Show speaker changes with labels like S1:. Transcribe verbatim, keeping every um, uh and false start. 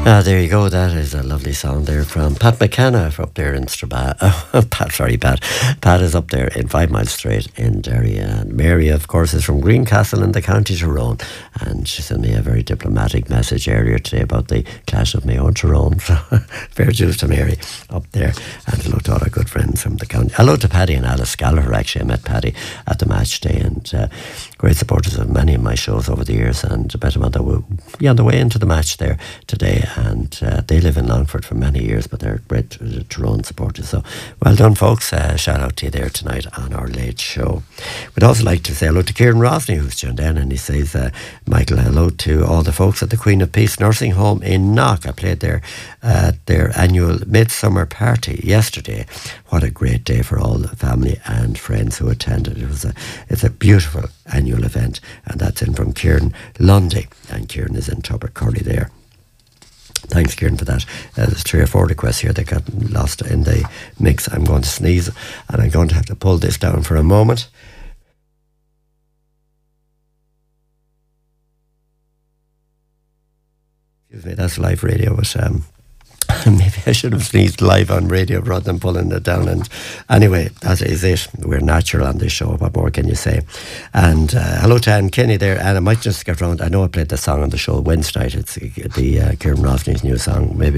S1: Ah, there you go. That is a lovely song there from Pat McKenna up there in Strabane. Oh, Pat, sorry, Pat. Pat is up there in Five Mile Straight in Derry. And Mary, of course, is from Greencastle in the County Tyrone. And she sent me a very diplomatic message earlier today about the clash of Mayo and Tyrone. So, fair dues to Mary up there. And hello to all our good friends from the county. Hello to Paddy and Alice Gallagher. Actually, I met Paddy at the match day. And uh, great supporters of many of my shows over the years. And I bet him on the, yeah, on the way into the match there today. And uh, they live in Longford for many years, but they're great uh, Tyrone supporters. So well done, folks. Uh, shout out to you there tonight on our late show. We'd also like to say hello to Kieran Rosney, who's tuned in, and he says, uh, Michael, hello to all the folks at the Queen of Peace Nursing Home in Knock. I played there at uh, their annual midsummer party yesterday. What a great day for all the family and friends who attended. It was a, it's a beautiful annual event, and that's in from Kieran Lundy, and Kieran is in Tubbercurry there. Thanks, Kieran, for that. Uh, there's three or four requests here that got lost in the mix. I'm going to sneeze, and I'm going to have to pull this down for a moment. Excuse me, that's live radio, but um, maybe I should have sneezed live on radio rather than pulling it down. And anyway, that is it. We're natural on this show. What more can you say? And uh, hello to Anne Kenny there. And I might just get round. I know I played the song on the show Wednesday night. It's the uh, Kieran Rosney's new song. Maybe